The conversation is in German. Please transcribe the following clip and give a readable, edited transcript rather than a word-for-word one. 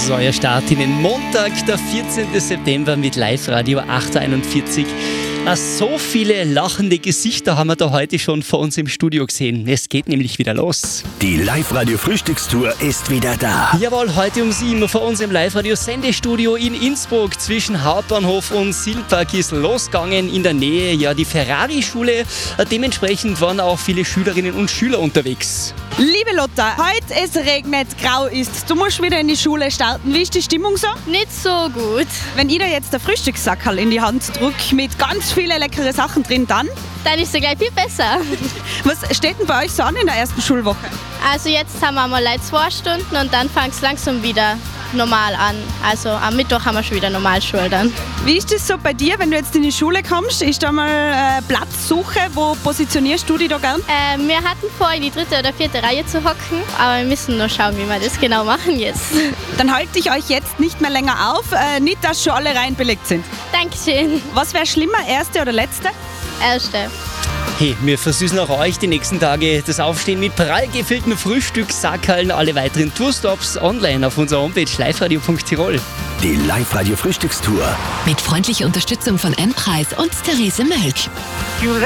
So, ihr Start in den Montag, der 14. September mit Live-Radio 841. So viele lachende Gesichter haben wir da heute schon vor uns im Studio gesehen. Es geht nämlich wieder los. Die Live-Radio-Frühstückstour ist wieder da. Jawohl, heute um 7 vor uns im Live-Radio-Sendestudio in Innsbruck zwischen Hauptbahnhof und Silberpark ist losgegangen. In der Nähe ja die Ferrari-Schule. Dementsprechend waren auch viele Schülerinnen und Schüler unterwegs. Liebe Lotta, heute es regnet, grau ist. Du musst wieder in die Schule starten. Wie ist die Stimmung so? Nicht so gut. Wenn ich dir jetzt der Frühstückssackerl in die Hand drücke mit ganz viele leckere Sachen drin, dann Ist es gleich viel besser. was steht denn bei euch so an in der ersten Schulwoche? Also jetzt haben wir mal 2 Stunden und dann fängt es langsam wieder normal an. Also am Mittwoch haben wir schon wieder Normalschule dann. Wie ist das so bei dir, wenn du jetzt in die Schule kommst? Ist da mal Platzsuche? Wo positionierst du dich da gern? Wir hatten vor, in die 3. oder 4. Reihe zu hocken, aber wir müssen noch schauen, wie wir das genau machen jetzt. Dann halte ich euch jetzt nicht mehr länger auf. Nicht, dass schon alle Reihen belegt sind. Dankeschön. Was wäre schlimmer, erste oder letzte? Erste. Hey, wir versüßen auch euch die nächsten Tage das Aufstehen mit prall gefüllten Frühstückssackerln. Alle weiteren Tourstops online auf unserer Homepage liveradio.tirol. Die Live-Radio-Frühstückstour. Mit freundlicher Unterstützung von M-Preis und Therese Mölk.